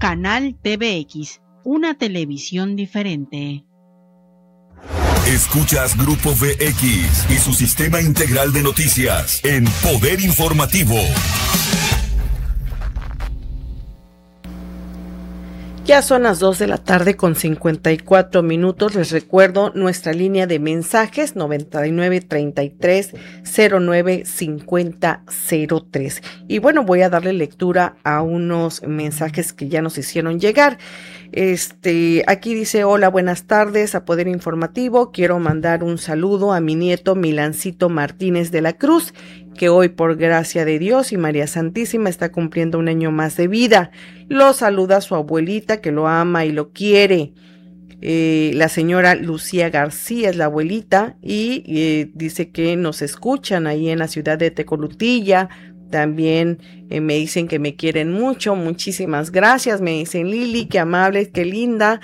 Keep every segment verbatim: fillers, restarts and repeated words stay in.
Canal T V X, una televisión diferente. Escuchas Grupo V X y su sistema integral de noticias en Poder Informativo. Ya son las dos de la tarde con cincuenta y cuatro minutos. Les recuerdo nuestra línea de mensajes noventa y nueve treinta y tres cero nueve cincuenta cero tres. Y bueno, voy a darle lectura a unos mensajes que ya nos hicieron llegar. Este, aquí dice: hola, buenas tardes a Poder Informativo. Quiero mandar un saludo a mi nieto Milancito Martínez de la Cruz, que hoy, por gracia de Dios y María Santísima, está cumpliendo un año más de vida. Lo saluda su abuelita, que lo ama y lo quiere. Eh, la señora Lucía García es la abuelita y eh, dice que nos escuchan ahí en la ciudad de Tecolutilla. También eh, me dicen que me quieren mucho, muchísimas gracias. Me dicen: Lili, qué amable, qué linda.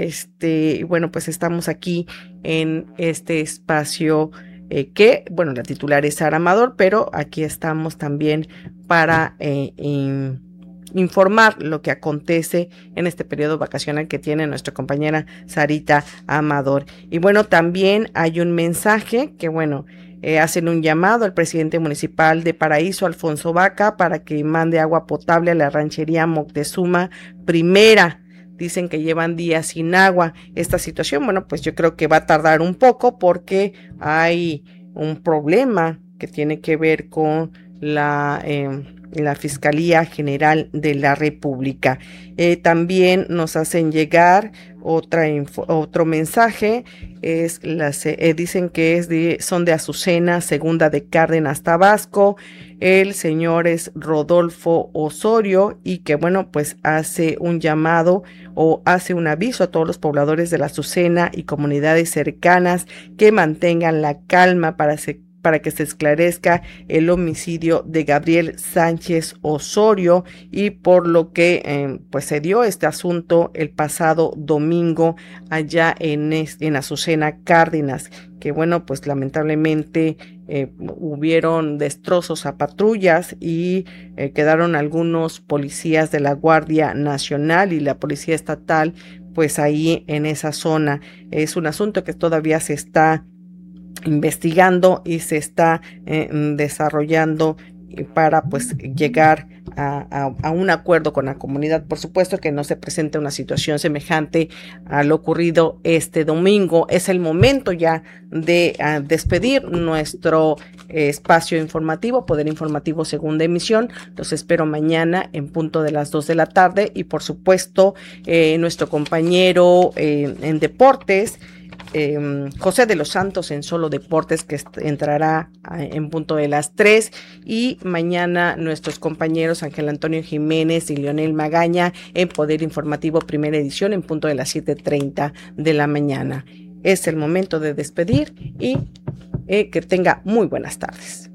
Este, bueno, pues estamos aquí en este espacio eh, que, bueno, la titular es Sara Amador, pero aquí estamos también para eh, in, informar lo que acontece en este periodo vacacional que tiene nuestra compañera Sarita Amador. Y bueno, también hay un mensaje que, bueno, Eh, hacen un llamado al presidente municipal de Paraíso, Alfonso Vaca, para que mande agua potable a la ranchería Moctezuma Primera. Dicen que llevan días sin agua. Esta situación, bueno, pues yo creo que va a tardar un poco porque hay un problema que tiene que ver con la, eh, la Fiscalía General de la República. Eh, también nos hacen llegar otra info, otro mensaje. Es las, eh, dicen que es de, son de Azucena, Segunda de Cárdenas, Tabasco. El señor es Rodolfo Osorio y que, bueno, pues hace un llamado o hace un aviso a todos los pobladores de la Azucena y comunidades cercanas que mantengan la calma para se para que se esclarezca el homicidio de Gabriel Sánchez Osorio, y por lo que eh, pues se dio este asunto el pasado domingo allá en, en Azucena, Cárdenas, que bueno, pues lamentablemente eh, hubieron destrozos a patrullas y eh, quedaron algunos policías de la Guardia Nacional y la Policía Estatal pues ahí en esa zona. Es un asunto que todavía se está investigando y se está eh, desarrollando para pues llegar a, a, a un acuerdo con la comunidad. Por supuesto que no se presente una situación semejante a lo ocurrido este domingo. Es el momento ya de uh, despedir nuestro eh, espacio informativo, Poder Informativo Segunda Emisión. Los espero mañana en punto de las dos de la tarde y por supuesto eh, nuestro compañero eh, en deportes, Eh, José de los Santos en Solo Deportes, que entrará en punto de las tres, y mañana nuestros compañeros Ángel Antonio Jiménez y Leonel Magaña en Poder Informativo Primera Edición en punto de las siete treinta de la mañana. Es el momento de despedir y eh, que tenga muy buenas tardes.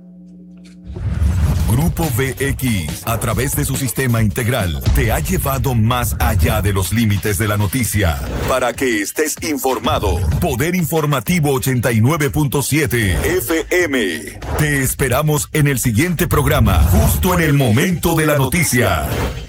Grupo V X, a través de su sistema integral, te ha llevado más allá de los límites de la noticia para que estés informado. Poder Informativo ochenta y nueve punto siete F M. Te esperamos en el siguiente programa, justo en el momento de la noticia.